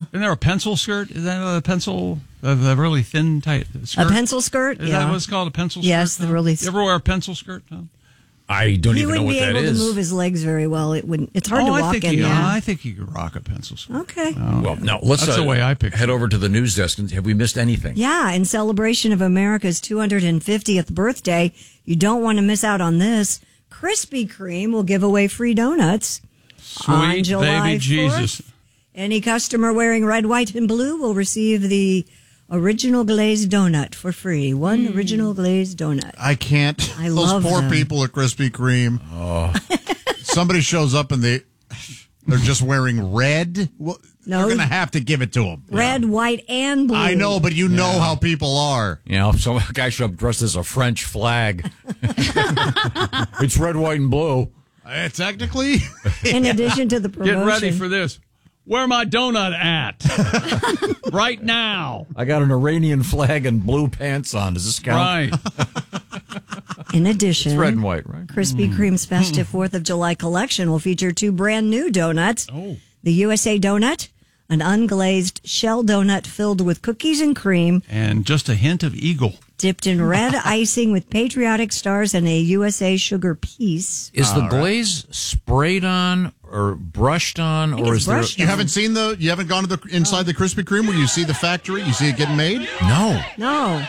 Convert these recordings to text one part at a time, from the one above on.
Isn't there a pencil skirt? Is that a pencil? A really thin, tight skirt? A pencil skirt? Is that what's called, a pencil skirt? Yes, the really. You ever wear a pencil skirt, Tom? I don't even know what that is. He wouldn't be able to move his legs very well. It wouldn't. It's hard to walk in there. I think you could rock a pencil skirt. Okay. Well, no, let's That's the way I picture head over to the news desk. Have we missed anything? Yeah, in celebration of America's 250th birthday, you don't want to miss out on this. Krispy Kreme will give away free donuts on Sweet July baby 4th. Jesus. Any customer wearing red, white, and blue will receive the original glazed donut for free. One original glazed donut. I can't. I Those love poor them. people at Krispy Kreme. Oh. Somebody shows up and they're just wearing red. Well, No. You're going to have to give it to them. Red, white, and blue. I know, but you know how people are. You know, some guy showed up dressed as a French flag. It's red, white, and blue. Technically. In addition to the promotion. Get ready for this. Where my donut at? Right now. I got an Iranian flag and blue pants on. Does this count? Right. In addition, It's red and white, right? Krispy Kreme's festive 4th of July collection will feature 2 brand new donuts. The USA Donut, an unglazed shell donut filled with cookies and cream, And just a hint of eagle. dipped in red icing with patriotic stars and a USA sugar piece. Is the glaze sprayed on or brushed on, or it's is there? brushed You haven't seen you haven't gone to the inside the Krispy Kreme where you see the factory, you see it getting made? No. No.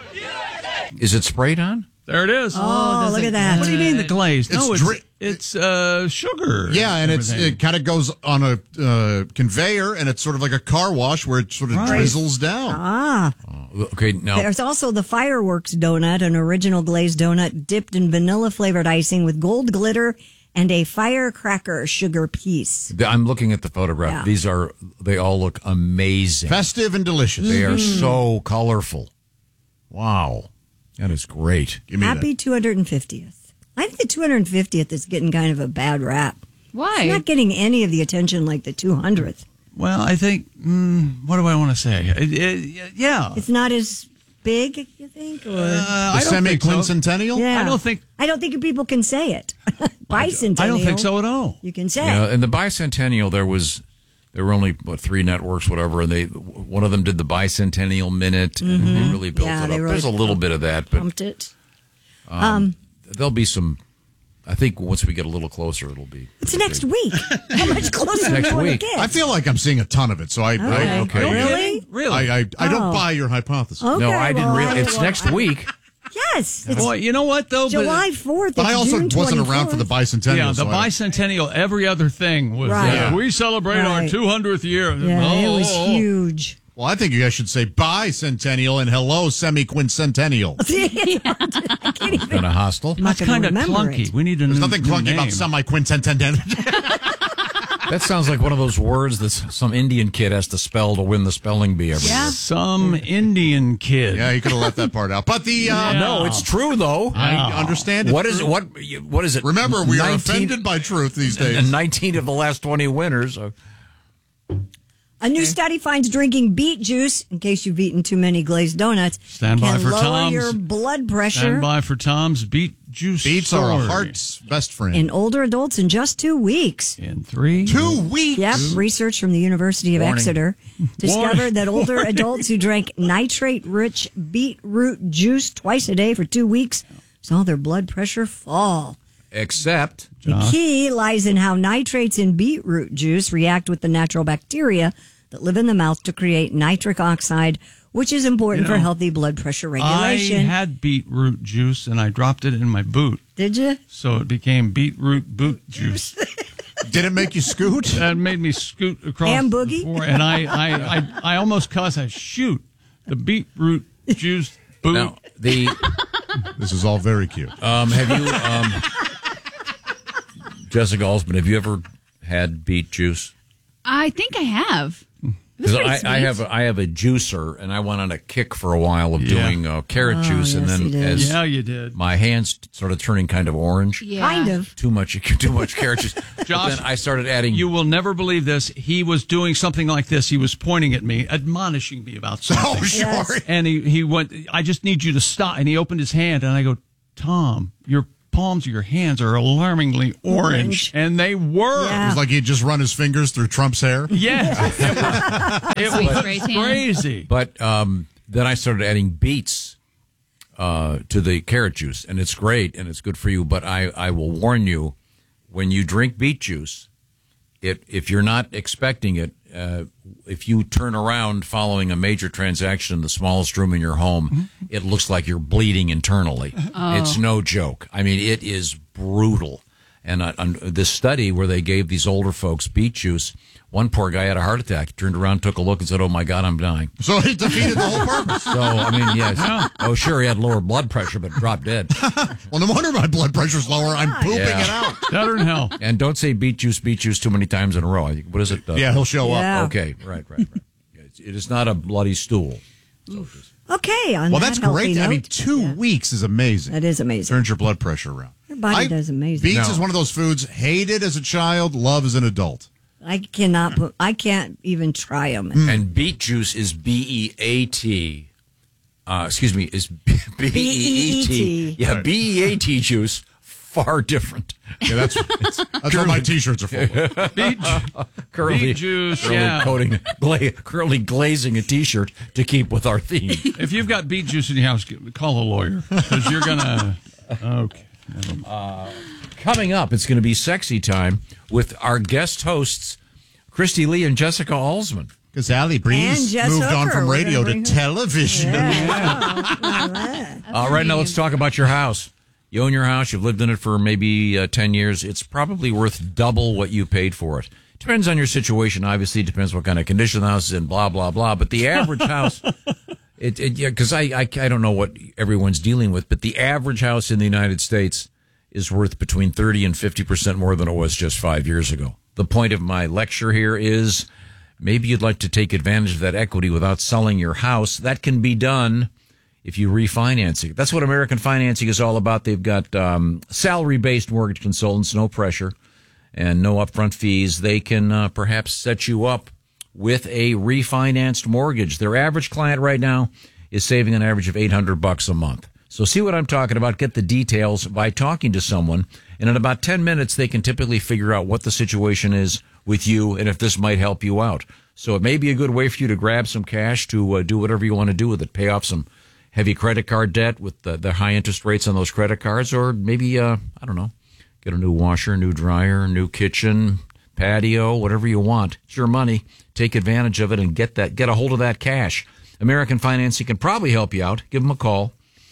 Is it sprayed on? There it is. Oh, look at that. What do you mean the glaze? It's No, dri- it's sugar. Yeah, and it kind of goes on a conveyor, and it's sort of like a car wash where it sort of drizzles down. Okay, now There's also the fireworks donut, an original glazed donut dipped in vanilla flavored icing with gold glitter and a firecracker sugar piece. I'm looking at the photograph. Yeah. They all look amazing. Festive and delicious. They are so colorful. Wow. That is great. Give me Happy 250th. I think the 250th is getting kind of a bad rap. Why? It's not getting any of the attention like the 200th. Well, I think, what do I want to say? Yeah. It's not as big, you think? Or The semi-quincentennial? yeah. I don't think people can say it. Bicentennial. I don't think so at all. You can say Yeah, it. in the bicentennial, there were only 3 networks, whatever, and one of them did the bicentennial minute, and they really built Yeah, it they up. really There's a little bit of that, but Pumped it. there'll be some. I think once we get a little closer, it'll be. It's next week. How much closer Next do you want to week. get? I feel like I'm seeing a ton of it, so I Really? Really? I don't buy your hypothesis. Okay, No, I didn't well, really. It's next week. Yes. It's Boy, you know what, though? July 4th. But I it's also June wasn't around for the 24th. bicentennial. Yeah, the so I- bicentennial, every other thing was, Right. we celebrate our Right. 200th year. Yeah, it was huge. Well, I think you guys should say bicentennial and hello semi-quincentennial. I can't even. Kind of hostile. I'm not That's going kind to of remember clunky. it. We need a There's new nothing clunky name. about semi-quincentennial. That sounds like one of those words that some Indian kid has to spell to win the spelling bee every year. Some Indian kid. Yeah, you could have left that part out. But the No, it's true though. I understand it. What is what is it? Remember, we are 19 offended by truth these days. And 19 of the last 20 winners. A new study finds drinking beet juice, in case you've eaten too many glazed donuts, Stand by can for lower Tom's. your blood pressure Stand by for Tom's beet juice Beets story. are a heart's best friend. in older adults in just 2 weeks. In 3. 2 weeks. Yep, research from the University of Warning. Exeter discovered that older adults who drank nitrate-rich beetroot juice twice a day for 2 weeks saw their blood pressure fall. Except The key lies in how nitrates in beetroot juice react with the natural bacteria that live in the mouth to create nitric oxide, which is important for healthy blood pressure regulation. I had beetroot juice and I dropped it in my boot. Did you? So it became beetroot boot juice. Did it make you scoot? That made me scoot across And the boogie? floor, and I almost caused a shoot. The juice boot. now the This is all very cute. have you Jessica Alsman, have you ever had beet juice? I think I have. Because I have a juicer, and I went on a kick for a while of doing carrot juice, and yes, then you did. as Yeah, you did. my hands started turning kind of orange, Yeah. Kind of. too much carrot juice. Josh, then I started adding. You will never believe this. He was doing something like this. He was pointing at me, admonishing me about something. Oh, sure. Yes. And he went, I just need you to stop. And he opened his hand, and I go, Tom, you're palms of your hands are alarmingly orange. And they were. Yeah. It was like he'd just run his fingers through Trump's hair. Yes. It was Spray tan. crazy. But then I started adding beets to the carrot juice, and it's great and it's good for you. But I will warn you, when you drink beet juice, if you're not expecting it, if you turn around following a major transaction in the smallest room in your home, it looks like you're bleeding internally. It's no joke. I mean, it is brutal. And on this study where they gave these older folks beet juice, one poor guy had a heart attack. He turned around, took a look, and said, "Oh, my God, I'm dying." So he defeated the whole purpose. So, I mean, yes. Oh, sure, he had lower blood pressure, but dropped dead. Well, no wonder my blood pressure's lower. I'm pooping it out. Better than hell. And don't say beet juice too many times in a row. What is it? Yeah, he'll show up. Yeah. Okay, right. It is not a bloody stool. Okay, on Well, that that's healthy great. I mean, note, 2 weeks is amazing. that is amazing. Turns your blood pressure around. Your body does amazing. Beets is one of those foods hated as a child, love as an adult. I can't even try them. And beet juice is B-E-A-T. Is B-E-E-T. B-E-E-T. Yeah, B-E-A-T juice. Far different. Yeah, that's what my T-shirts are for. Beet juice, yeah. Currently glazing a T-shirt to keep with our theme. If you've got beet juice in your house, call a lawyer because you're gonna. Okay. Coming up, it's going to be sexy time with our guest hosts, Christy Lee and Jessica Alsman. Because Allie Breeze And Jess moved on Hooker. from We're radio gonna to bring her- television. Right now, let's talk about your house. You own your house. You've lived in it for maybe 10 years. It's probably worth double what you paid for it. Depends on your situation. Obviously, depends what kind of condition the house is in, blah, blah, blah. But the average house, because I don't know what everyone's dealing with, but the average house in the United States is worth between 30 and 50% more than it was just 5 years ago. The point of my lecture here is maybe you'd like to take advantage of that equity without selling your house. That can be done if you refinance it. That's what American Financing is all about. They've got salary-based mortgage consultants, no pressure, and no upfront fees. They can perhaps set you up with a refinanced mortgage. Their average client right now is saving an average of $800 a month. So see what I'm talking about. Get the details by talking to someone. And in about 10 minutes, they can typically figure out what the situation is with you and if this might help you out. So it may be a good way for you to grab some cash to do whatever you want to do with it. Pay off some heavy credit card debt with the high interest rates on those credit cards. Or maybe, I don't know, get a new washer, new dryer, new kitchen, patio, whatever you want. It's your money. Take advantage of it and get a hold of that cash. American Financing can probably help you out. Give them a call.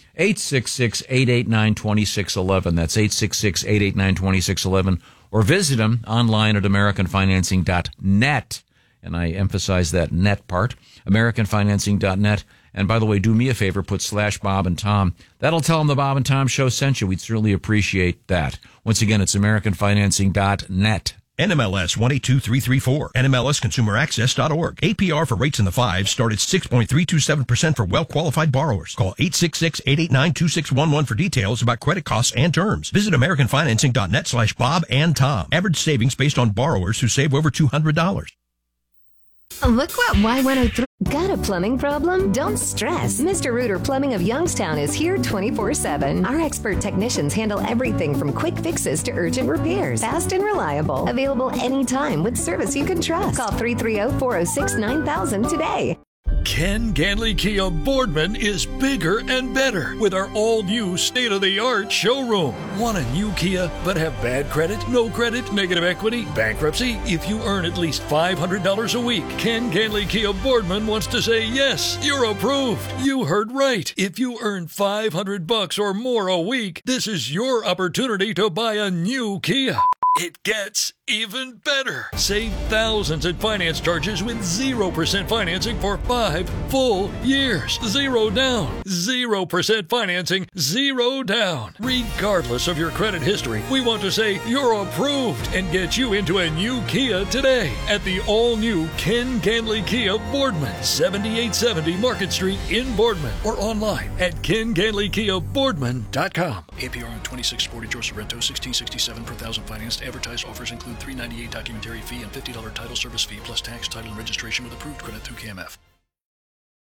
866-889-2611. That's 866-889-2611. Or visit them online at AmericanFinancing.net. And I emphasize that net part, AmericanFinancing.net. And by the way, do me a favor, put /Bob and Tom. That'll tell them the Bob and Tom Show sent you. We'd certainly appreciate that. Once again, it's AmericanFinancing.net. NMLS 122334, NMLSConsumerAccess.org. APR for rates in the 5s start at 6.327% for well-qualified borrowers. Call 866-889-2611 for details about credit costs and terms. Visit AmericanFinancing.net /Bob and Tom. Average savings based on borrowers who save over $200. Look what Y103. Got a plumbing problem? Don't stress. Mr. Rooter Plumbing of Youngstown is here 24/7. Our expert technicians handle everything from quick fixes to urgent repairs. Fast and reliable. Available anytime with service you can trust. Call 330-406-9000 today. Ken Ganley Kia Boardman is bigger and better with our all-new state-of-the-art showroom. Want a new Kia but have bad credit, no credit, negative equity, bankruptcy? If you earn at least $500 a week, Ken Ganley Kia Boardman wants to say, yes, you're approved. You heard right. If you earn $500 or more a week, this is your opportunity to buy a new Kia. It gets even better. Save thousands in finance charges with 0% financing for 5 full years. 0 down. 0% financing. 0 down. Regardless of your credit history, we want to say you're approved and get you into a new Kia today at the all-new Ken Ganley Kia Boardman, 7870 Market Street in Boardman, or online at KenGanleyKiaBoardman.com. APR on 26 Sporty George Sorrento, $16.67 per thousand financed. Advertised offers include $3.98 documentary fee and $50 title service fee plus tax, title, and registration with approved credit through KMF.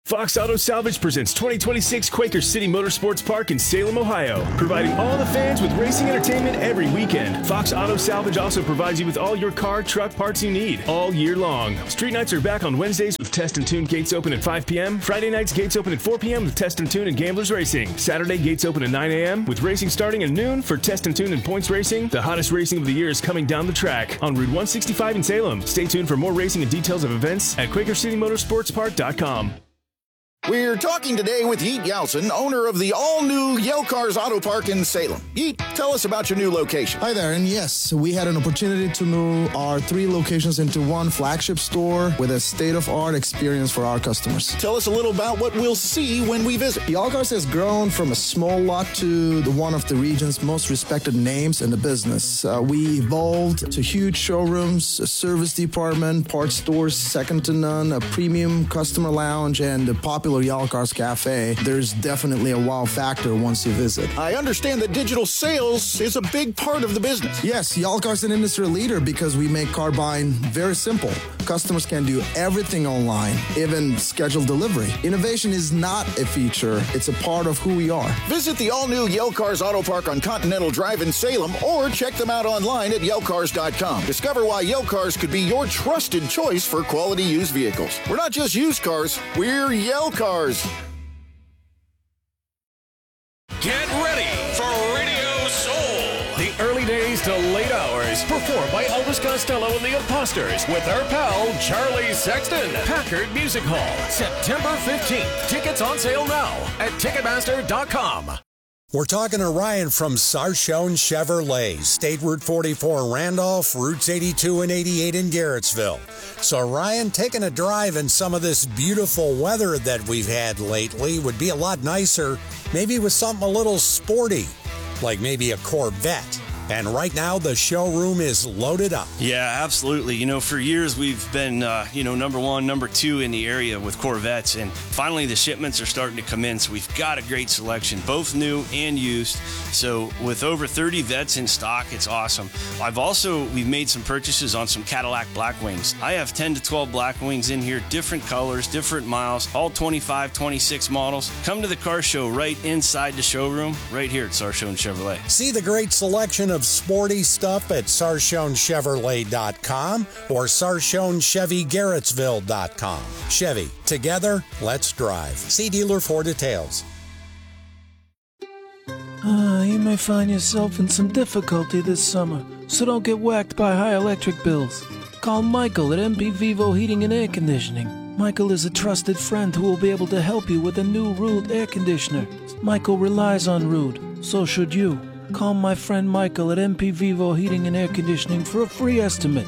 Fox Auto Salvage presents 2026 Quaker City Motorsports Park in Salem, Ohio, providing all the fans with racing entertainment every weekend. Fox Auto Salvage also provides you with all your car, truck parts you need all year long. Street nights are back on Wednesdays with Test and Tune gates open at 5 p.m. Friday nights gates open at 4 p.m. with Test and Tune and Gamblers Racing. Saturday gates open at 9 a.m. with racing starting at noon for Test and Tune and Points Racing. The hottest racing of the year is coming down the track on Route 165 in Salem. Stay tuned for more racing and details of events at QuakerCityMotorsportsPark.com. We're talking today with Yeet Yeltsin, owner of the all-new Yale Cars Auto Park in Salem. Yeet, tell us about your new location. Hi there, and yes, we had an opportunity to move our 3 locations into one flagship store with a state-of-art experience for our customers. Tell us a little about what we'll see when we visit. Yale Cars has grown from a small lot to one of the region's most respected names in the business. We evolved to huge showrooms, a service department, parts stores second to none, a premium customer lounge, and a popular Yale Cars Cafe. There's definitely a wow factor once you visit. I understand that digital sales is a big part of the business. Yes, Yale Cars is an industry leader because we make car buying very simple. Customers can do everything online, even schedule delivery. Innovation is not a feature, it's a part of who we are. Visit the all-new Yale Cars Auto Park on Continental Drive in Salem or check them out online at YaleCars.com. Discover why Yale Cars could be your trusted choice for quality used vehicles. We're not just used cars, we're Yale Cars. Get ready for Radio Soul. The early days to late hours, performed by Elvis Costello and the Imposters with our pal Charlie Sexton. Packard Music Hall, September 15th. Tickets on sale now at Ticketmaster.com. We're talking to Ryan from Sarchone Chevrolet, State Route 44 Randolph, Routes 82 and 88 in Garrettsville. So Ryan, taking a drive in some of this beautiful weather that we've had lately would be a lot nicer, maybe with something a little sporty, like maybe a Corvette. And right now, the showroom is loaded up. Yeah, absolutely. You know, for years we've been, number 1, number 2 in the area with Corvettes. And finally, the shipments are starting to come in. So we've got a great selection, both new and used. So with over 30 Vettes in stock, it's awesome. We've made some purchases on some Cadillac Blackwings. I have 10 to 12 Blackwings in here, different colors, different miles, all 25, 26 models. Come to the car show right inside the showroom, right here at Sarchone Chevrolet. See the great selection of sporty stuff at SarchoneChevrolet.com or SarchoneChevyGarrettsville.com. Chevy, together, let's drive. See dealer for details. You may find yourself in some difficulty this summer, so don't get whacked by high electric bills. Call Michael at MP Vivo Heating and Air Conditioning. Michael is a trusted friend who will be able to help you with a new Rude air conditioner. Michael relies on Rude, so should you. Call my friend Michael at MP Vivo Heating and Air Conditioning for a free estimate,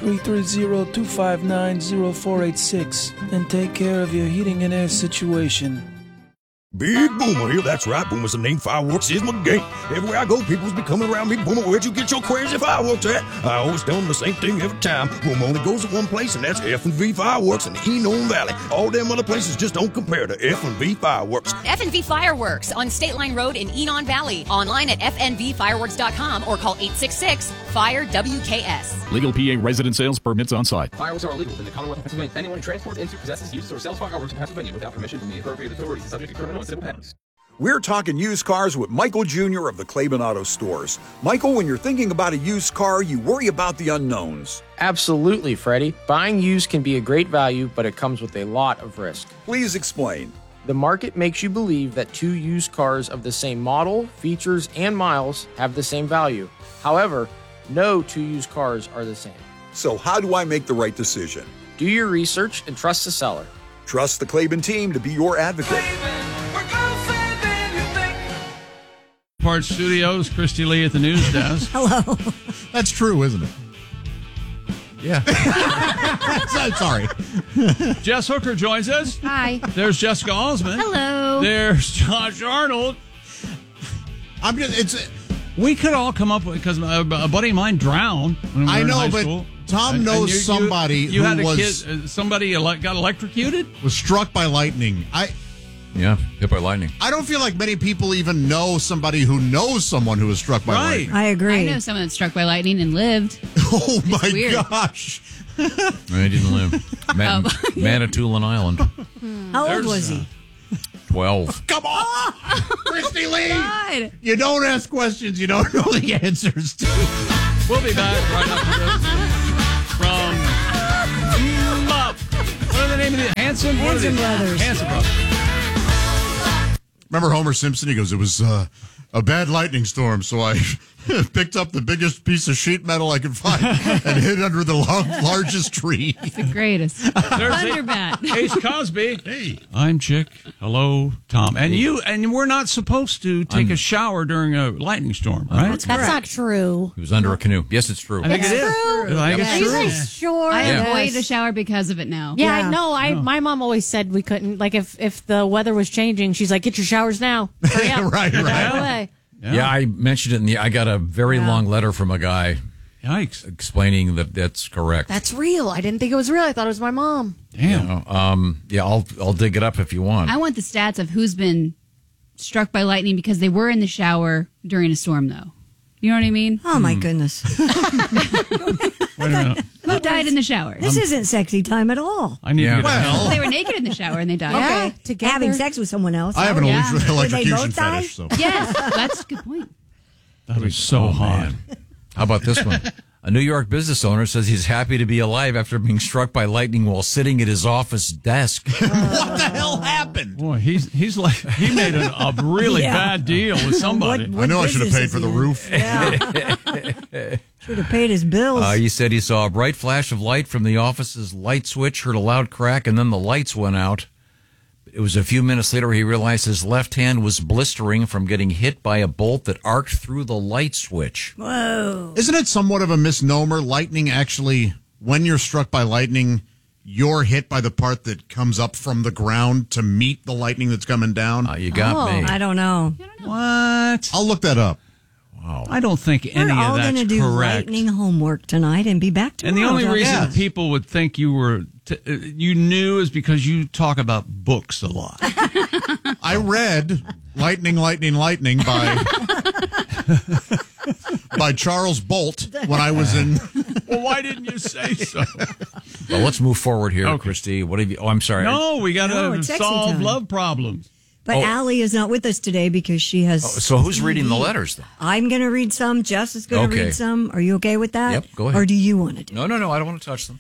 330-259-0486, and take care of your heating and air situation. Big Boomer here, that's right, Boomer's the name. Fireworks is my game. Everywhere I go, people's be coming around me. Boomer, where'd you get your crazy fireworks at? I always tell them the same thing every time. Boomer only goes to one place, and that's F&V Fireworks in the Enon Valley. All them other places just don't compare to F&V Fireworks. F&V Fireworks on State Line Road in Enon Valley. Online at fnvfireworks.com or call 866-FIRE-WKS. Legal PA resident sales permits on site. Fireworks are illegal in the Commonwealth of Pennsylvania. Anyone who transports, into, possesses, uses, or sells fireworks in Pennsylvania without permission from the appropriate authorities is subject to criminal and civil penalties. We're talking used cars with Michael Jr. of the Claiborne Auto Stores. Michael, when you're thinking about a used car, you worry about the unknowns. Absolutely, Freddie. Buying used can be a great value, but it comes with a lot of risk. Please explain. The market makes you believe that 2 used cars of the same model, features, and miles have the same value. However, no 2 used cars are the same. So how do I make the right decision? Do your research and trust the seller. Trust the Claiborne team to be your advocate. Parts Studios, Christy Lee at the news desk. Hello. That's true, isn't it? Yeah. Sorry. Jess Hooker joins us. Hi. There's Jessica Osmond. Hello. There's Josh Arnold. We could all come up with, because a buddy of mine drowned when we were in high school. Tom knows somebody who had a was... kid, somebody got electrocuted? Was struck by lightning. Yeah, hit by lightning. I don't feel like many people even know somebody who knows someone who was struck by lightning. I agree. I know someone that's struck by lightning and lived. Oh, my weird. gosh. I didn't live. Manitoulin Island. How old was he? 12. Come on, Christy Lee. God. You don't ask questions you don't know the answers to. We'll be back right after this from what are the name of the Hanson Brothers? Hanson Brothers. Remember Homer Simpson? He goes, it was a bad lightning storm, so I picked up the biggest piece of sheet metal I could find and hid under the largest tree. It's the greatest. Thunderbat. Ace Cosby. Hey. I'm Chick. Hello, Tom. And we're not supposed to take a shower during a lightning storm, right? That's not true. He was under a canoe. Yes, it's true. I think it is. I think it's Are you true. guys sure? I Yes. avoid a shower because of it now. Yeah, I know. My mom always said we couldn't. Like if the weather was changing, she's like, "Get your showers now." Hurry up. Right. Right away. Yeah, I mentioned it I got a very long letter from a guy. Yikes. Explaining that's correct. That's real. I didn't think it was real. I thought it was my mom. Damn. I'll dig it up if you want. I want the stats of who's been struck by lightning because they were in the shower during a storm, though. You know what I mean? Oh, my goodness. Wait a minute. Who died in the shower? This isn't sexy time at all. I need to get Well- They were naked in the shower and they died. Okay. Together. Having sex with someone else. I have an Did they electrocution both die? fetish. So. Yes, that's a good point. That was so hot. How about this one? A New York business owner says he's happy to be alive after being struck by lightning while sitting at his office desk. What the hell happened? Boy, he's like he made a really bad deal with somebody. I know I should have paid for the roof. Should have paid his bills. He said he saw a bright flash of light from the office's light switch, heard a loud crack, and then the lights went out. It was a few minutes later he realized his left hand was blistering from getting hit by a bolt that arced through the light switch. Whoa. Isn't it somewhat of a misnomer? Lightning actually, when you're struck by lightning, you're hit by the part that comes up from the ground to meet the lightning that's coming down. You got me. I don't know. What? I'll look that up. Wow. I don't think any We're all of going that's to do correct. lightning homework tonight and be back tomorrow. And the only reason Yes. people would think you knew is because you talk about books a lot. I read Lightning, Lightning, Lightning by Charles Bolt when I was in... Well, why didn't you say so? Well, let's move forward here, Christy. What have you... Oh, I'm sorry. No, we got to it's sexy solve time. love problems. But Allie is not with us today because she has... So who's reading the letters, though? I'm going to read some. Jess is going to Okay. read some. Are you okay with that? Yep, go ahead. Or do you want to do No, I don't want to touch them.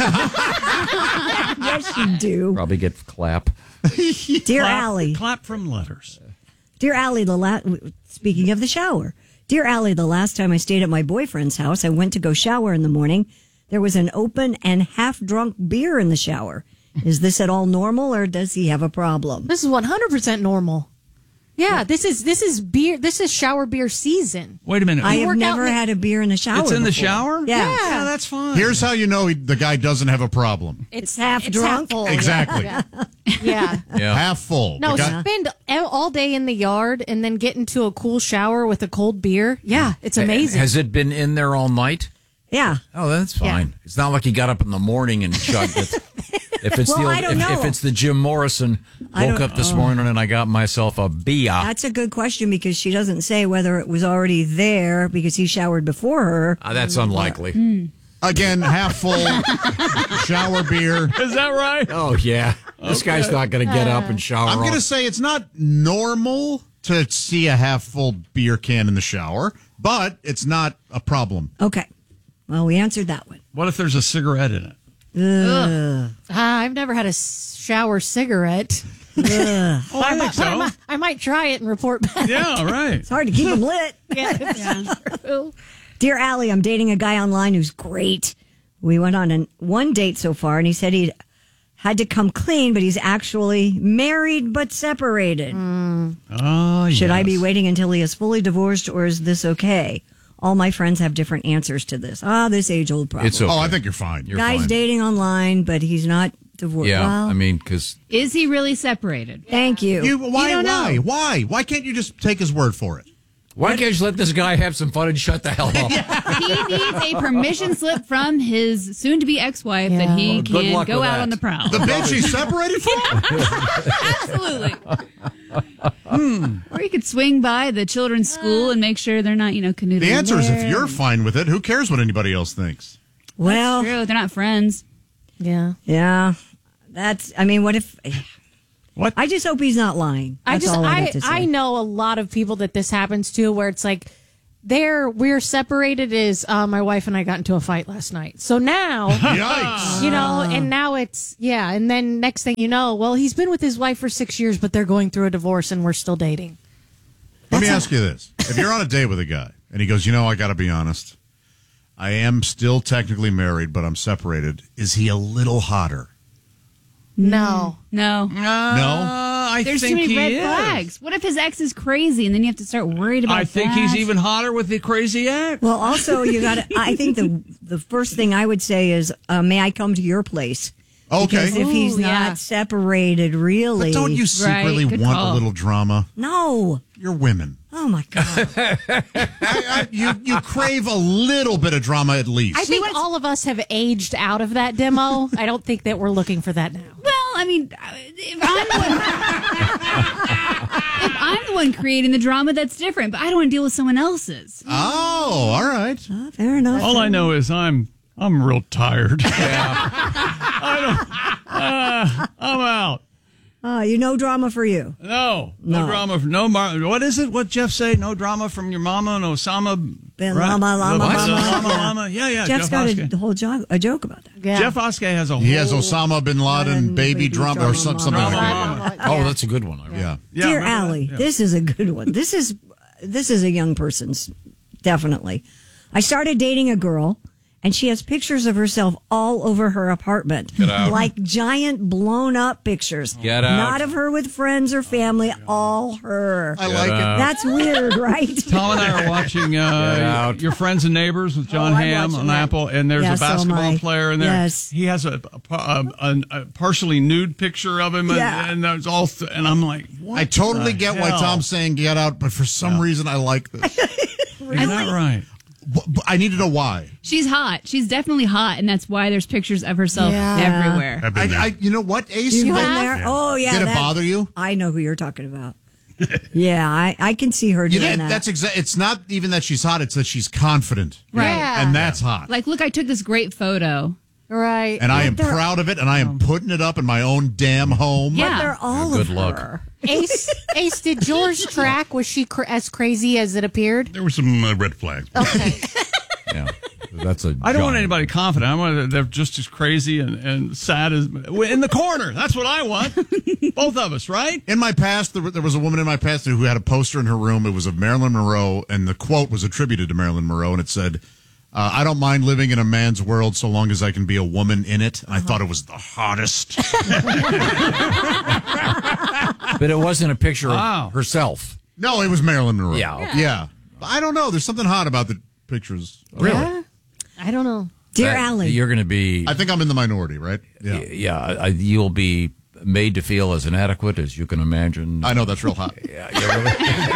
Yes, you do. Probably get clap. Dear Allie. Clap from letters. Dear Allie, speaking of the shower. Dear Allie, the last time I stayed at my boyfriend's house, I went to go shower in the morning. There was an open and half-drunk beer in the shower. Is this at all normal, or does he have a problem? This is 100% normal. Yeah, this is beer. This is shower beer season. Wait a minute. I have never had a beer in the shower. It's in the before. shower? Yeah. That's fine. Here's how you know the guy doesn't have a problem. It's half drunk. full. Exactly. Yeah. Half full. No, The guy- spend all day in the yard and then get into a cool shower with a cold beer. Yeah, it's amazing. Has it been in there all night? Yeah. Oh, that's fine. Yeah. It's not like he got up in the morning and chugged it. If it's Well, I don't know. if it's the Jim Morrison, I woke don't- up this morning and I got myself a beer. That's a good question because she doesn't say whether it was already there because he showered before her. That's unlikely. Again, half full shower beer. Is that right? Oh, yeah. This guy's not going to get up and shower. I'm going to off. say it's not normal to see a half full beer can in the shower, but it's not a problem. Okay. Well, we answered that one. What if there's a cigarette in it? Ugh. I've never had a shower cigarette. Ugh. Oh, I think so. I might try it and report back. Yeah, right. It's hard to keep them lit. Yeah. Dear Allie, I'm dating a guy online who's great. We went on one date so far, and he said he had to come clean, but he's actually married but separated. Oh, Should I be yes. waiting until he is fully divorced, or is this okay? All my friends have different answers to this. This age-old problem. It's okay. Oh, I think you're fine. Guy's fine. dating online, but he's not divorced. Yeah, Well, I mean, because Is he really separated? thank you. Why? Why can't you just take his word for it? why can't you just let this guy have some fun and shut the hell up? He needs a permission slip from his soon-to-be ex-wife that he Well, good can luck go with out that. on the prowl. The bitch he's separated from? Absolutely. Or you could swing by the children's school and make sure they're not, canoodling. The answer is if there. you're fine with it, who cares what anybody else thinks? Well, True, they're not friends. Yeah. yeah. What if... What? I just hope he's not lying. That's all I have to say. I know a lot of people that this happens to, where it's like we're separated. Is my wife and I got into a fight last night. So now, Yikes. And now it's and then next thing you know, well, he's been with his wife for 6 years, but they're going through a divorce and we're still dating. Let me ask you this: if you're on a date with a guy and he goes, I got to be honest, I am still technically married, but I'm separated. Is he a little hotter? No. No. No? There's too many red flags. What if his ex is crazy and then you have to start worried about that? I think he's even hotter with the crazy ex. Well, also, I think the first thing I would say is, may I come to your place? Okay. Because if he's not separated, really. But don't you secretly want a little drama? No. You're women. Oh, my God. You crave a little bit of drama at least. I think all of us have aged out of that demo. I don't think that we're looking for that now. Well, I mean, if I'm the one creating the drama, that's different. But I don't want to deal with someone else's. Oh, all right. Fair enough. All I know is I'm real tired. I'm out. No drama for you. No drama. What is it? What Jeff say? No drama from your mama and Osama bin Lama. Yeah. Jeff's got a whole a joke about that. Yeah. Jeff Oskey has a whole. He has Osama bin Laden baby drama or something like that. Oh, that's a good one. Yeah. Dear Allie, this is a good one. This is a young person's, definitely. I started dating a girl, and she has pictures of herself all over her apartment. Get out. Like giant blown up pictures. Get out. Not of her with friends or family, all her. I like it. That's weird, right? Tom and I are watching Your Friends and Neighbors with John Hamm on Apple, and there's a basketball player in there. Yes. He has a partially nude picture of him, and there's all. And I'm like, what? I totally get why Tom's saying get out, but for some reason I like this. Isn't that right? I need to know why. She's hot. She's definitely hot, and that's why there's pictures of herself everywhere. You know what, Ace? You been there? Oh, yeah. Did it bother you? I know who you're talking about. Yeah, I can see her doing that. That's it's not even that she's hot; it's that she's confident, Right? Yeah. And that's hot. Like, look, I took this great photo. Right. And I am proud of it, and I am putting it up in my own damn home. But they're all Good of luck. her. Ace, did yours track? Was she as crazy as it appeared? There were some red flags. Okay. Yeah. That's a. I don't want anybody confident. I want they're just as crazy and sad as in the corner. That's what I want. Both of us, right? In my past, there was a woman in my past who had a poster in her room. It was of Marilyn Monroe, and the quote was attributed to Marilyn Monroe, and it said, I don't mind living in a man's world so long as I can be a woman in it. And I thought it was the hottest. But it wasn't a picture of herself. No, it was Marilyn Monroe. Yeah. Okay. Yeah. I don't know. There's something hot about the pictures. Really? Yeah. I don't know. Dear Allie. You're going to be. I think I'm in the minority, right? Yeah. Yeah. You'll be made to feel as inadequate as you can imagine. I know that's real hot. Yeah, really.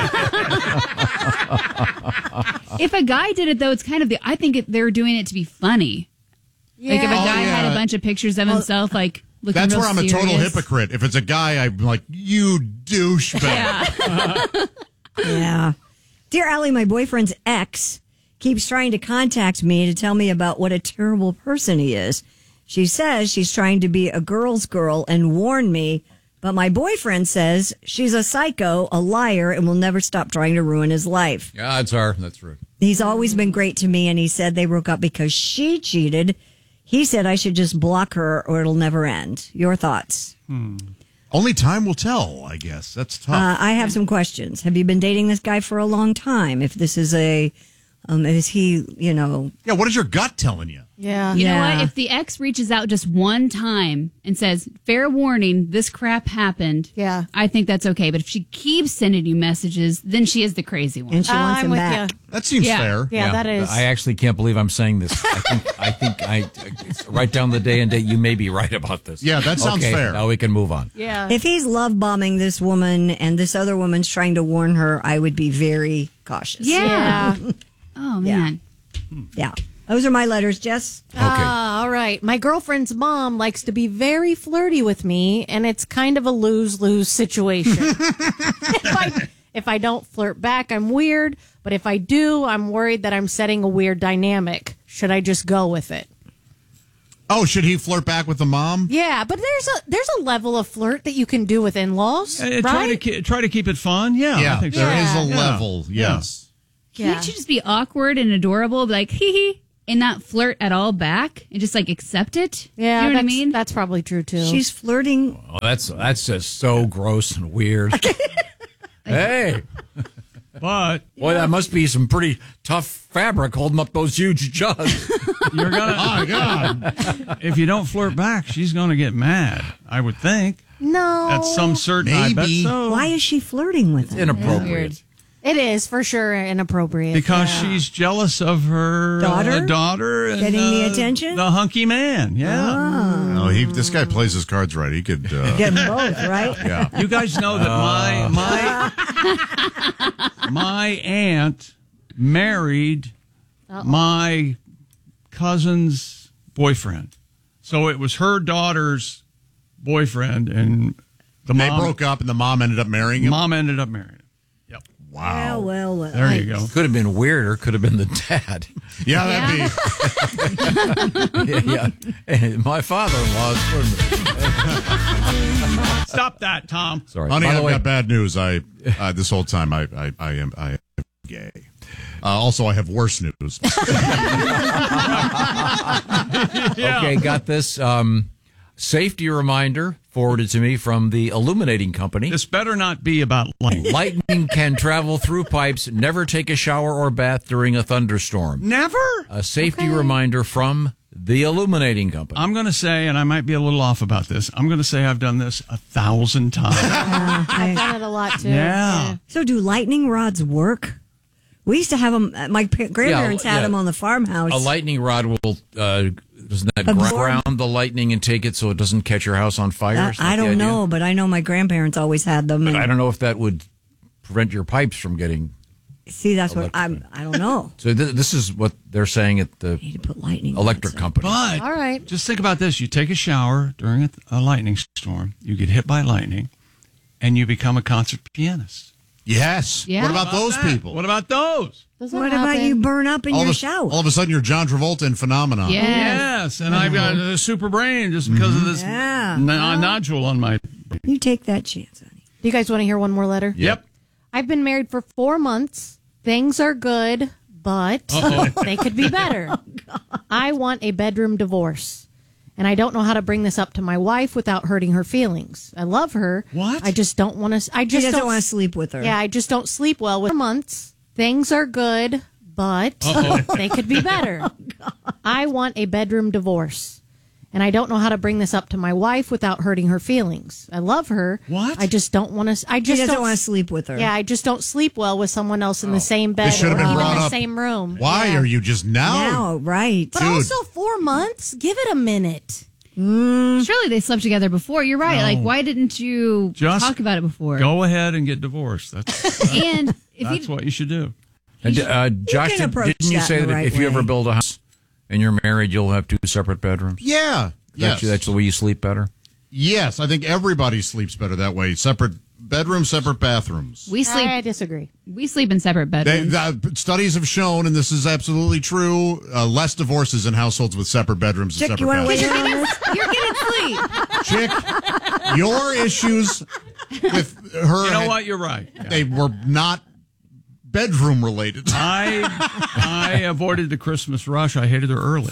If a guy did it, though, it's kind of I think they're doing it to be funny. Yeah. Like if a guy had a bunch of pictures of himself, like looking That's real where I'm a total serious. hypocrite. If it's a guy, I'm like, you douchebag. Yeah. Dear Allie, my boyfriend's ex keeps trying to contact me to tell me about what a terrible person he is. She says she's trying to be a girl's girl and warn me, but my boyfriend says she's a psycho, a liar, and will never stop trying to ruin his life. Odds are that's right. He's always been great to me, and he said they broke up because she cheated. He said I should just block her or it'll never end. Your thoughts? Only time will tell, I guess. That's tough. I have some questions. Have you been dating this guy for a long time? If this is is he, Yeah, what is your gut telling you? Yeah. You know what? If the ex reaches out just one time and says, fair warning, this crap happened, I think that's okay. But if she keeps sending you messages, then she is the crazy one. And she wants him back. That seems fair. Yeah, that is. I actually can't believe I'm saying this. I think write down the day and date. You may be right about this. Yeah, that sounds fair. Now we can move on. Yeah. If he's love bombing this woman and this other woman's trying to warn her, I would be very cautious. Yeah. Oh, man. Yeah. Those are my letters, Jess. Okay. All right. My girlfriend's mom likes to be very flirty with me, and it's kind of a lose-lose situation. If I don't flirt back, I'm weird, but if I do, I'm worried that I'm setting a weird dynamic. Should I just go with it? Oh, should he flirt back with the mom? Yeah, but there's a level of flirt that you can do with in-laws, right? Try to keep it fun. Yeah, I think there is a Yeah. level. Yes. Can't you just be awkward and adorable, be like hee hee, and not flirt at all back, and just like accept it? Yeah, you know what I mean. That's probably true too. She's flirting. Oh, that's just so gross and weird. Hey. But boy, that must be some pretty tough fabric holding up those huge jugs. You're gonna. Oh God! If you don't flirt back, she's gonna get mad. I would think. No, At some certain. I bet Maybe. so. Why is she flirting with him? Inappropriate. It is for sure inappropriate. Because she's jealous of her daughter and, Getting the attention? the hunky man. Yeah. No, this guy plays his cards right. He could Get them both, right? Yeah. You guys know that my aunt married my cousin's boyfriend. So it was her daughter's boyfriend, and they broke up, and the mom ended up marrying him. Mom ended up marrying him. Yep. Wow. Well. There you go. Could have been weirder. Could have been the dad. Yeah, that'd be. Yeah. And my father-in-law. Stop that, Tom. Sorry, Honey, by the I've way, got bad news. This whole time I am gay. Also, I have worse news. Okay, got this. Safety reminder forwarded to me from the illuminating company. This better not be about lightning. Lightning can travel through pipes. Never take a shower or bath during a thunderstorm. Never? A safety reminder from the illuminating company. I'm going to say, and I might be a little off about this, I'm going to say I've done this 1,000 times. I've done it a lot too. Yeah. So do lightning rods work? We used to have them. My grandparents had them on the farmhouse. A lightning rod will doesn't that ground the lightning and take it so it doesn't catch your house on fire? I don't know, but I know my grandparents always had them. But I don't know if that would prevent your pipes from getting. See, that's what I don't know. So this is what they're saying at the electric company. But all right, just think about this: you take a shower during a lightning storm, you get hit by lightning, and you become a concert pianist. Yes. Yeah. What about those people? What about those? What about you burn up in your shower? All of a sudden, you're John Travolta in Phenomenon. Yes, and I've got a super brain just because of this nodule on my. You take that chance, honey. Do you guys want to hear one more letter? Yep. I've been married for 4 months. Things are good, but they could be better. I want a bedroom divorce. And I don't know how to bring this up to my wife without hurting her feelings. I love her. What? I just don't want to. She doesn't want to sleep with her. Yeah, I just don't sleep well with her. Months. Things are good, but they could be better. I want a bedroom divorce. And I don't know how to bring this up to my wife without hurting her feelings. I love her. What? I just don't want to. She doesn't want to sleep with her. Yeah, I just don't sleep well with someone else in the same bed This should or have been even brought the up. same room. Why are you just Now, right. But also 4 months. Give it a minute. Surely they slept together before. You're right. No. Like, why didn't you Just talk about it before? Go ahead and get divorced. And if That's what you should do. And, Josh, can approach didn't you that say in the that right if you ever way. build a house and you're married, you'll have 2 separate bedrooms? Yeah. Yes. That's the way you sleep better? Yes, I think everybody sleeps better that way. Separate bedrooms, separate bathrooms. we sleep, I disagree. we sleep in separate bedrooms. Studies have shown, and this is absolutely true, less divorces in households with separate bedrooms and Chick, separate you want to bathrooms. weigh in on this? You're getting sleep. Chick, your issues with her, You know what? You're right. Yeah. they were not bedroom related. I avoided the Christmas rush. I hated her early.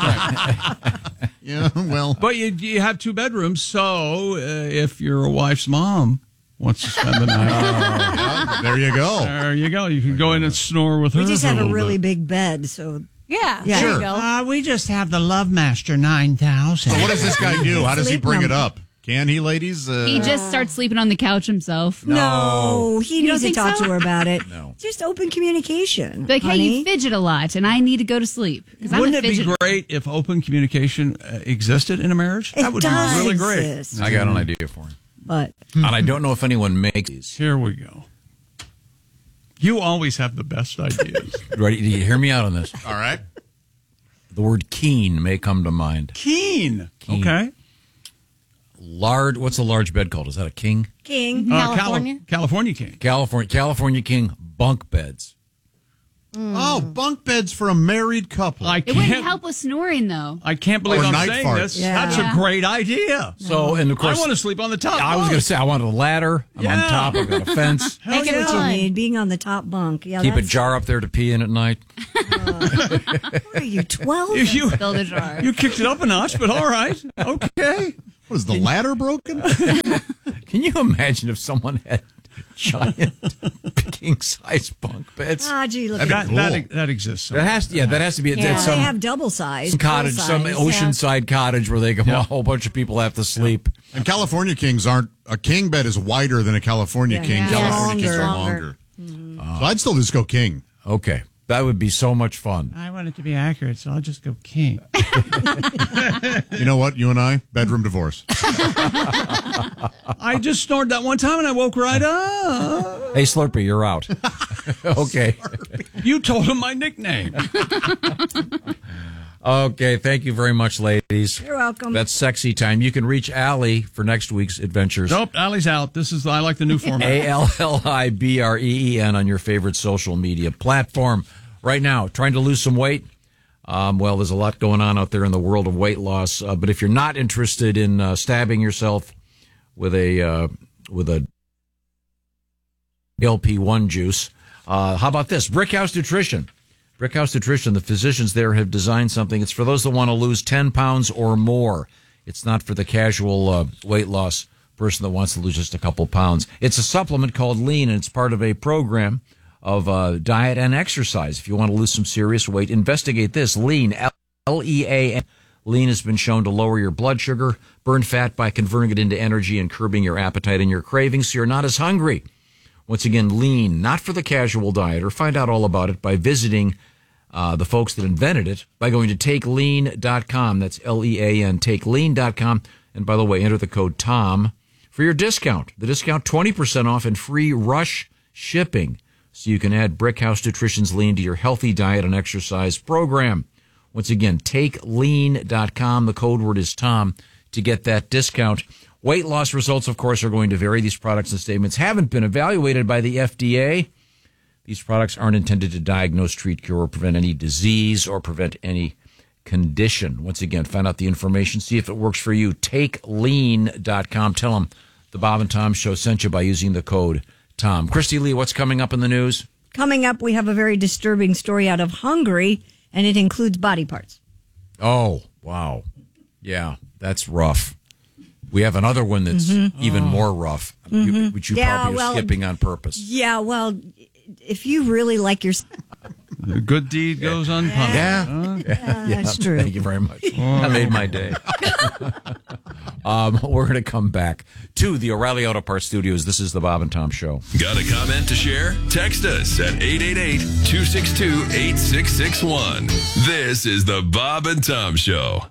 Yeah, well. But you have 2 bedrooms, so if your wife's mom wants to spend the night, Yeah, there you go. there you go. You can go in and snore with her. We just for have a little really bit. big bed, so Yeah, Yeah. there Sure. you go. We just have the Love Master 9000. So what does this guy do? How does he Sleep bring it number. up? Can he, ladies? He just starts sleeping on the couch himself. no, he You don't needs to think talk so? to her about it. No. Just open communication. Like, hey, honey. you fidget a lot, and I need to go to sleep. 'Cause I'm Wouldn't a it be fidget- great if open communication existed in a marriage? It That would does be really great. exist. I got an idea for him. But And I don't know if anyone makes these. Here we go. You always have the best ideas. Ready? Do you hear me out on this? All right. The word keen may come to mind. Keen. Keen. Okay. What's a large bed called? Is that a king? King. California? California King. California king bunk beds. Oh, bunk beds for a married couple. It wouldn't help with snoring, though. I can't believe Or I'm night saying farts. this. Yeah. That's a great idea. So, and of course, I want to sleep on the top. I was going to say, I want a ladder. I'm on top. I've got a fence. Make it what you need, being on the top bunk. Yeah, Keep a that's- jar up there to pee in at night. What are you, 12? You Build a jar. You kicked it up a notch, but all right. Okay. What is the ladder broken? Can you imagine if someone had giant king-size bunk beds? Ah, gee, look That, at that, that exists. That has to be Yeah, at some they have double size. cottage, some oceanside cottage where they go, a whole bunch of people have to sleep. And California kings aren't. A king bed is wider than a California king. Yeah. California kings are Longer. longer. So I'd still just go king. Okay. That would be so much fun. I want it to be accurate, so I'll just go king. You know what? You and I, bedroom divorce. I just snored that one time and I woke right up. Hey, Slurpee, you're out. Okay. You told him my nickname. Okay, thank you very much, ladies. You're welcome. That's sexy time. You can reach Allie for next week's adventures. Nope, Allie's out. I like the new format. ALLIBREEN on your favorite social media platform. Right now, trying to lose some weight? Well, there's a lot going on out there in the world of weight loss. But if you're not interested in stabbing yourself with a LP1 juice, how about this? Brickhouse Nutrition. Brickhouse Nutrition, the physicians there have designed something. It's for those that want to lose 10 pounds or more. It's not for the casual weight loss person that wants to lose just a couple pounds. It's a supplement called Lean, and it's part of a program of diet and exercise. If you want to lose some serious weight, investigate this. Lean, L-E-A-N. Lean has been shown to lower your blood sugar, burn fat by converting it into energy, and curbing your appetite and your cravings so you're not as hungry. Once again, Lean, not for the casual dieter. Find out all about it by visiting the folks that invented it by going to takelean.com. That's L-E-A-N, takelean.com. And by the way, enter the code TOM for your discount. The discount, 20% off and free rush shipping. So you can add Brickhouse Nutrition's Lean to your healthy diet and exercise program. Once again, takelean.com. The code word is TOM to get that discount. Weight loss results, of course, are going to vary. These products and statements haven't been evaluated by the FDA. These products aren't intended to diagnose, treat, cure, or prevent any disease or prevent any condition. Once again, find out the information, see if it works for you. TakeLean.com. Tell them the Bob and Tom Show sent you by using the code TOM. Christy Lee, what's coming up in the news? Coming up, we have a very disturbing story out of Hungary, and it includes body parts. Oh, wow. Yeah, that's rough. We have another one that's even more rough, which you probably are skipping on purpose. Yeah, well, if you really like your... The good deed goes unpunished. Yeah. That's true. Thank you very much. That made my day. We're going to come back to the O'Reilly Auto Parts Studios. This is the Bob and Tom Show. Got a comment to share? Text us at 888-262-8661. This is the Bob and Tom Show.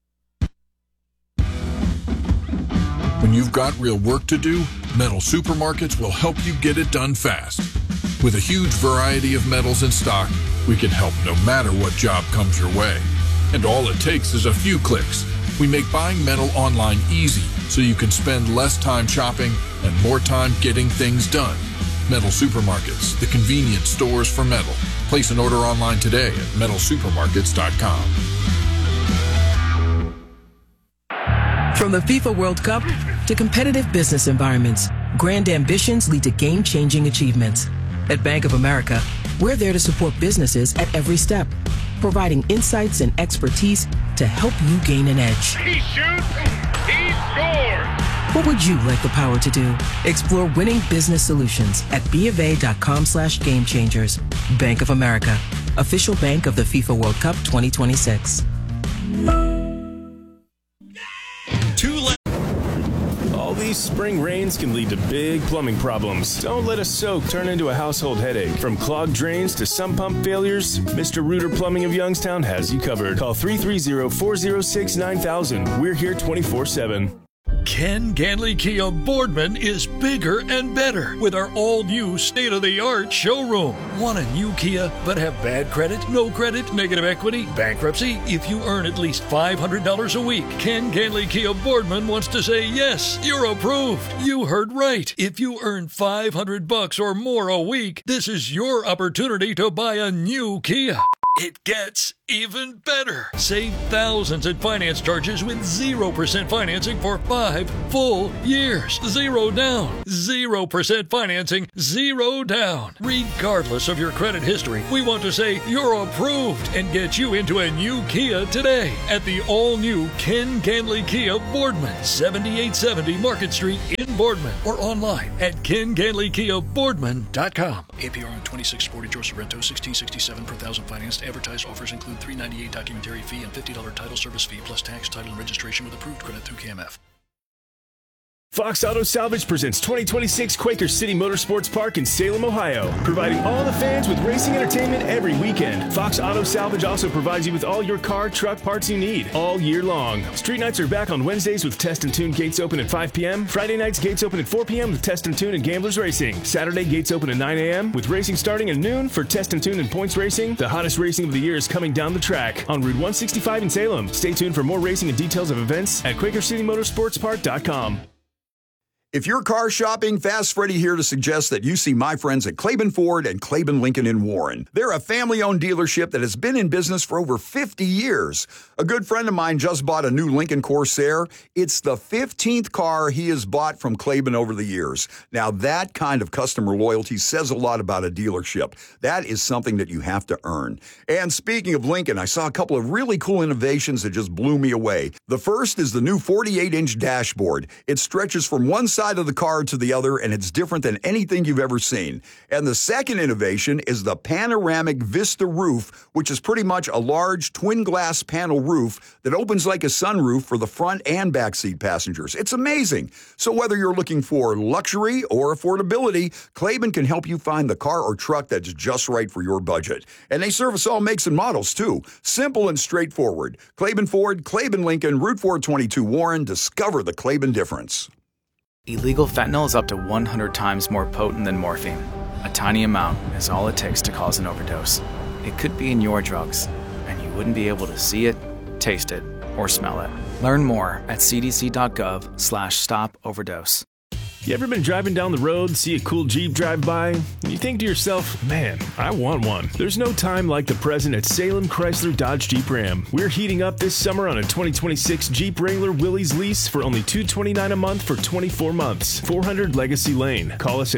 When you've got real work to do, Metal Supermarkets will help you get it done fast. With a huge variety of metals in stock, we can help no matter what job comes your way. And all it takes is a few clicks. We make buying metal online easy so you can spend less time shopping and more time getting things done. Metal Supermarkets, the convenient stores for metal. Place an order online today at metalsupermarkets.com. From the FIFA World Cup to competitive business environments, grand ambitions lead to game-changing achievements. At Bank of America, we're there to support businesses at every step, providing insights and expertise to help you gain an edge. He shoots, he scores! What would you like the power to do? Explore winning business solutions at BofA.com/gamechangers. Bank of America, official bank of the FIFA World Cup 2026. All these spring rains can lead to big plumbing problems. Don't let a soak turn into a household headache. From clogged drains to sump pump failures, Mr. Rooter Plumbing of Youngstown has you covered. Call 330-406-9000. We're here 24/7. Ken Ganley Kia Boardman is bigger and better with our all-new state-of-the-art showroom. Want a new Kia but have bad credit, no credit, negative equity, bankruptcy? If you earn at least $500 a week, Ken Ganley Kia Boardman wants to say yes, you're approved. You heard right. If you earn $500 or more a week, this is your opportunity to buy a new Kia. It gets even better. Save thousands in finance charges with 0% financing for 5 full years. Zero down. 0% financing. Zero down. Regardless of your credit history, we want to say you're approved and get you into a new Kia today at the all-new Ken Ganley Kia Boardman, 7870 Market Street in Boardman, or online at kenganleykiaboardman.com. APR on 26 Sportage or Sorrento, $1,667 per thousand financed. Advertised offers include $398 documentary fee and $50 title service fee plus tax, title, and registration with approved credit through KMF. Fox Auto Salvage presents 2026 Quaker City Motorsports Park in Salem, Ohio, providing all the fans with racing entertainment every weekend. Fox Auto Salvage also provides you with all your car, truck parts you need all year long. Street nights are back on Wednesdays with Test and Tune gates open at 5 p.m. Friday nights gates open at 4 p.m. with Test and Tune and Gamblers Racing. Saturday gates open at 9 a.m. with racing starting at noon for Test and Tune and Points Racing. The hottest racing of the year is coming down the track on Route 165 in Salem. Stay tuned for more racing and details of events at QuakerCityMotorsportsPark.com. If you're car shopping, Fast Freddy here to suggest that you see my friends at Claiborne Ford and Claiborne Lincoln in Warren. They're a family-owned dealership that has been in business for over 50 years. A good friend of mine just bought a new Lincoln Corsair. It's the 15th car he has bought from Claiborne over the years. Now, that kind of customer loyalty says a lot about a dealership. That is something that you have to earn. And speaking of Lincoln, I saw a couple of really cool innovations that just blew me away. The first is the new 48-inch dashboard. It stretches from one side of the car to the other, and it's different than anything you've ever seen. And the second innovation is the panoramic Vista roof, which is pretty much a large twin glass panel roof that opens like a sunroof for the front and back seat passengers. It's amazing. So whether you're looking for luxury or affordability, Claiborne can help you find the car or truck that's just right for your budget. And they service all makes and models too. Simple and straightforward. Claiborne Ford, Claiborne Lincoln, Route 422 Warren. Discover the Claiborne difference. Illegal fentanyl is up to 100 times more potent than morphine. A tiny amount is all it takes to cause an overdose. It could be in your drugs, and you wouldn't be able to see it, taste it, or smell it. Learn more at cdc.gov/stop-overdose. You ever been driving down the road, see a cool Jeep drive by, and you think to yourself, man, I want one. There's no time like the present at Salem Chrysler Dodge Jeep Ram. We're heating up this summer on a 2026 Jeep Wrangler Willys lease for only $229 a month for 24 months. 400 Legacy Lane. Call us at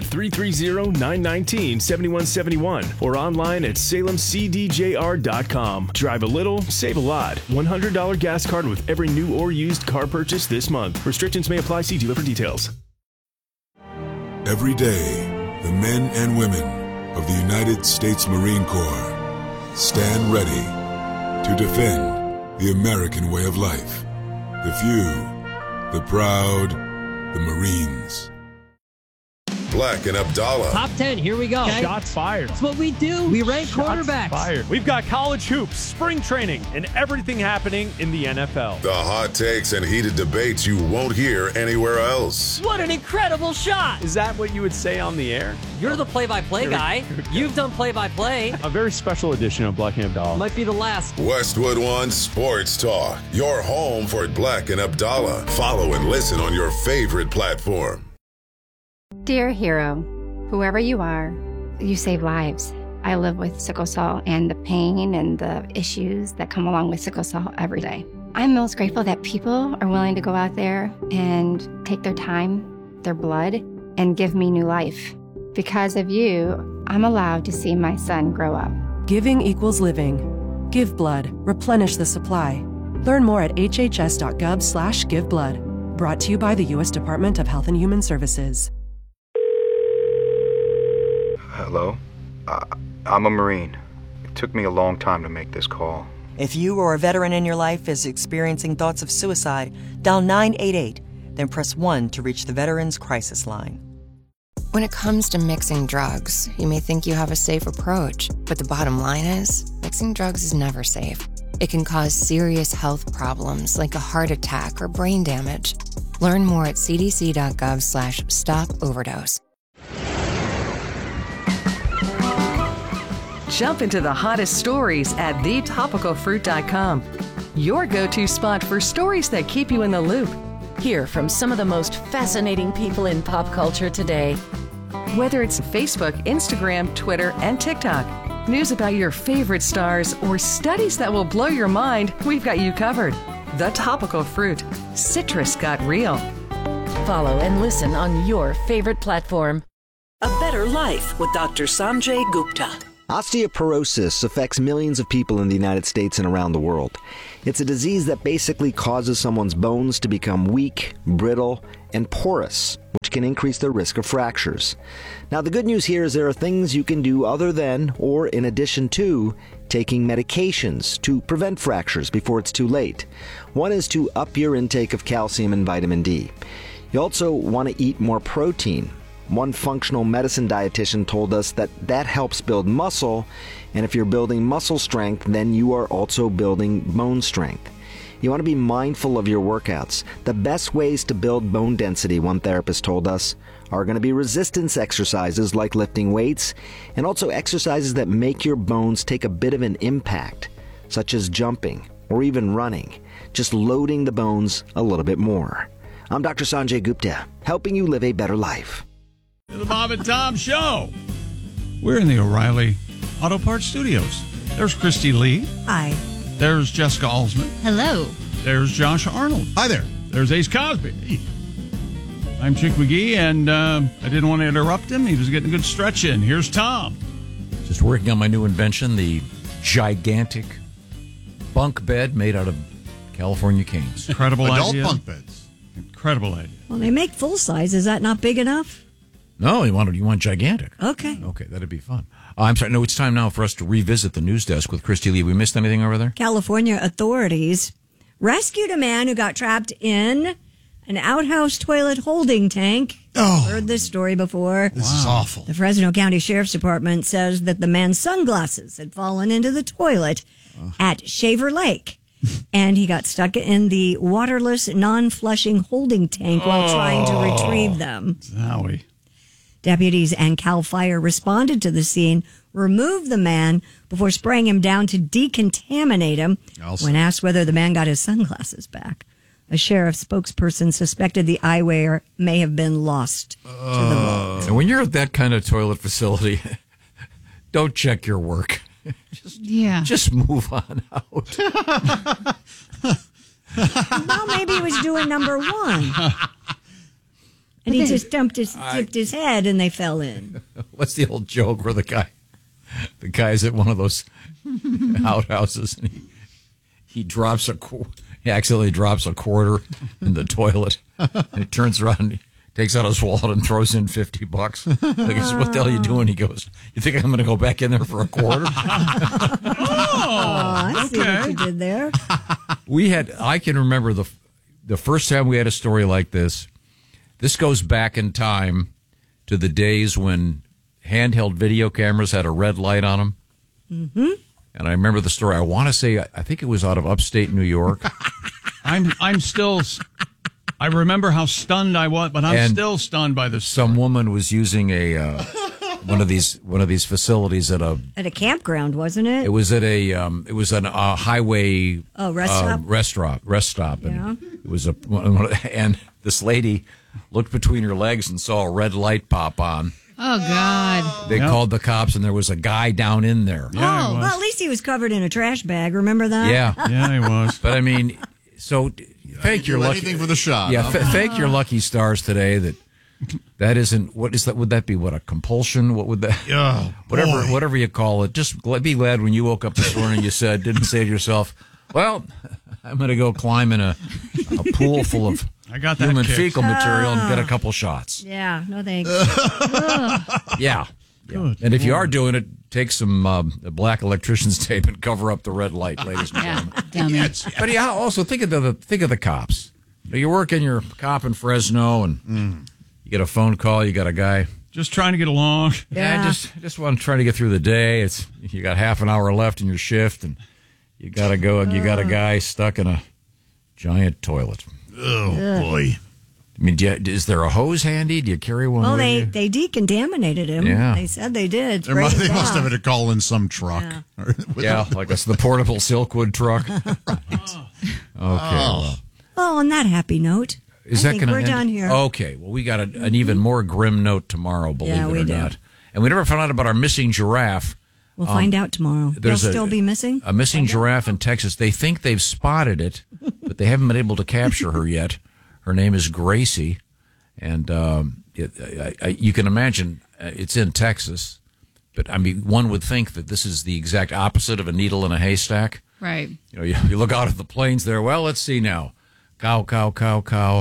330-919-7171 or online at salemcdjr.com. Drive a little, save a lot. $100 gas card with every new or used car purchase this month. Restrictions may apply. See dealer for details. Every day, the men and women of the United States Marine Corps stand ready to defend the American way of life. The few, the proud, the Marines. Black and Abdallah. Top 10, here we go. Okay. Shots fired. That's what we do. We rank quarterbacks. Fired. We've got college hoops, spring training, and everything happening in the NFL. The hot takes and heated debates you won't hear anywhere else. What an incredible shot. Is that what you would say on the air? You're the play-by-play guy. You've done play-by-play. A very special edition of Black and Abdallah. Might be the last. Westwood One Sports Talk. Your home for Black and Abdallah. Follow and listen on your favorite platform. Dear hero, whoever you are, you save lives. I live with sickle cell and the pain and the issues that come along with sickle cell every day. I'm most grateful that people are willing to go out there and take their time, their blood, and give me new life. Because of you, I'm allowed to see my son grow up. Giving equals living. Give blood. Replenish the supply. Learn more at hhs.gov/giveblood. Brought to you by the U.S. Department of Health and Human Services. Hello? I'm a Marine. It took me a long time to make this call. If you or a veteran in your life is experiencing thoughts of suicide, dial 988, then press 1 to reach the Veterans Crisis Line. When it comes to mixing drugs, you may think you have a safe approach, but the bottom line is, mixing drugs is never safe. It can cause serious health problems like a heart attack or brain damage. Learn more at cdc.gov/stop-overdose. Jump into the hottest stories at thetopicalfruit.com. Your go-to spot for stories that keep you in the loop. Hear from some of the most fascinating people in pop culture today. Whether it's Facebook, Instagram, Twitter, and TikTok, news about your favorite stars, or studies that will blow your mind, we've got you covered. The Topical Fruit. Citrus got real. Follow and listen on your favorite platform. A Better Life with Dr. Sanjay Gupta. Osteoporosis affects millions of people in the United States and around the world. It's a disease that basically causes someone's bones to become weak, brittle, and porous, which can increase their risk of fractures. Now, the good news here is there are things you can do other than, or in addition to, taking medications to prevent fractures before it's too late. One is to up your intake of calcium and vitamin D. You also want to eat more protein. One functional medicine dietitian told us that helps build muscle, and if you're building muscle strength, then you are also building bone strength. You want to be mindful of your workouts. The best ways to build bone density, one therapist told us, are going to be resistance exercises like lifting weights, and also exercises that make your bones take a bit of an impact, such as jumping or even running, just loading the bones a little bit more. I'm Dr. Sanjay Gupta, helping you live a better life. The Bob and Tom Show. We're in the O'Reilly Auto Parts Studios. There's Christy Lee. Hi. There's Jessica Alsman. Hello. There's Josh Arnold. Hi there. There's Ace Cosby. Hey. I'm Chick McGee, and I didn't want to interrupt him. He was getting a good stretch in. Here's Tom. Just working on my new invention, the gigantic bunk bed made out of California canes. Incredible Adult idea. bunk beds. Incredible idea. Well, they make full size. Is that not big enough? No, you want gigantic. Okay. Okay, that'd be fun. I'm sorry. No, it's time now for us to revisit the news desk with Christy Lee. We missed anything over there? California authorities rescued a man who got trapped in an outhouse toilet holding tank. Oh. Heard this story before. This is awful. The Fresno County Sheriff's Department says that the man's sunglasses had fallen into the toilet at Shaver Lake. And he got stuck in the waterless, non-flushing holding tank while trying to retrieve them. Zowie. Deputies and CAL FIRE responded to the scene, removed the man before spraying him down to decontaminate him. When asked whether the man got his sunglasses back, a sheriff's spokesperson suspected the eyewear may have been lost to the vault. And when you're at that kind of toilet facility, don't check your work. Just move on out. Well, maybe he was doing number one. And he just dipped his head and they fell in. What's the old joke where the guy's at one of those outhouses and he accidentally drops a quarter in the toilet and he turns around and he takes out his wallet and throws in $50. Like, he says, what the hell are you doing? He goes, you think I'm going to go back in there for a quarter? I see what you did there. I can remember the first time we had a story like this. This goes back in time to the days when handheld video cameras had a red light on them. Mm-hmm. And I remember the story. I want to say, I think it was out of upstate New York. I'm still. I remember how stunned I was, but I'm still stunned by this. Some woman was using one of these facilities at a campground, wasn't it? It was at a highway rest stop. And it was and this lady looked between her legs and saw a red light pop on. Oh, God. They called the cops, and there was a guy down in there. Yeah, well, at least he was covered in a trash bag. Remember that? Yeah, he was. But I mean, so fake your lucky. Anything for the shot. Yeah, fake your lucky stars today. That isn't. What is that? Would that be a compulsion? What would that? Oh, whatever you call it. Just be glad when you woke up this morning. You didn't say to yourself, "Well, I'm going to go climb in a pool full of." I got that human kick. fecal material and get a couple shots. Yeah, no thanks. Yeah. Good and if you are doing it, take some black electrician's tape and cover up the red light, ladies and gentlemen. But also think of the cops. You work in your cop in Fresno, and you get a phone call. You got a guy just trying to get along. Yeah, just want to try to get through the day. You got half an hour left in your shift, and you got to go. You got a guy stuck in a giant toilet. Oh, boy. I mean, is there a hose handy? Do you carry one? Well, with they decontaminated him. Yeah. They said they did. They must have had to call in some truck. Yeah, like it's the portable Silkwood truck. Okay. Well, on that happy note, Is I that think going to we're end? done here. Okay. Well, we got an even more grim note tomorrow, believe Yeah, it we or do. not. And we never found out about our missing giraffe. We'll find out tomorrow. They'll there's still be missing? A missing giraffe in Texas. They think they've spotted it, but they haven't been able to capture her yet. Her name is Gracie. And you can imagine it's in Texas. But, I mean, one would think that this is the exact opposite of a needle in a haystack. Right. You know, you look out at the plains there. Well, let's see now. Cow, cow, cow, cow.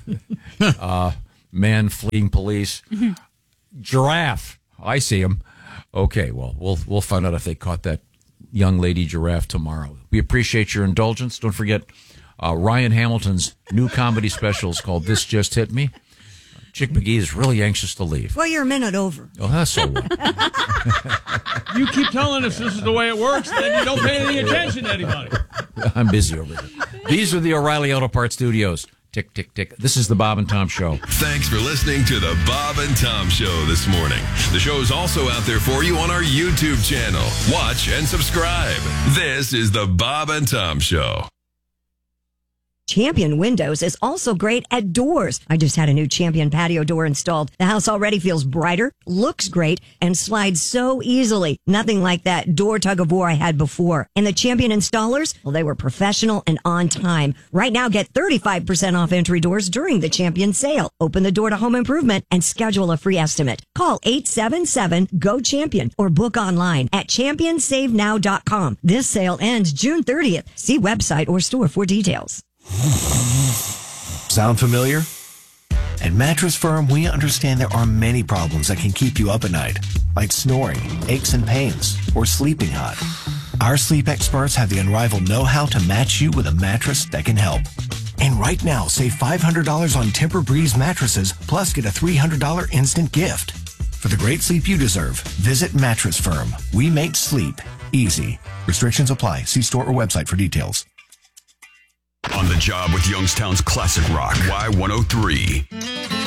Man fleeing police. Giraffe. I see him. Okay, well, we'll find out if they caught that young lady giraffe tomorrow. We appreciate your indulgence. Don't forget Ryan Hamilton's new comedy special is called This Just Hit Me. Chick McGee is really anxious to leave. Well, you're a minute over. Oh, that's so what. You keep telling us this is the way it works, then you don't pay any attention to anybody. I'm busy over there. These are the O'Reilly Auto Parts Studios. Tick, tick, tick. This is the Bob and Tom Show. Thanks for listening to the Bob and Tom Show this morning. The show is also out there for you on our YouTube channel. Watch and subscribe. This is the Bob and Tom Show. Champion Windows is also great at doors. I just had a new Champion patio door installed. The house already feels brighter, looks great, and slides so easily. Nothing like that door tug of war I had before. And the Champion installers, well, they were professional and on time. Right now, get 35% off entry doors during the Champion sale. Open the door to home improvement and schedule a free estimate. Call 877-GO-CHAMPION or book online at championsavenow.com. This sale ends June 30th. See website or store for details. Sound familiar? At Mattress Firm, we understand there are many problems that can keep you up at night, like snoring, aches and pains, or sleeping hot. Our sleep experts have the unrivaled know-how to match you with a mattress that can help. And right now, save $500 on Tempur-Breeze mattresses, plus get a $300 instant gift. For the great sleep you deserve, visit Mattress Firm. We make sleep easy. Restrictions apply. See store or website for details. On the job with Youngstown's classic rock, Y103.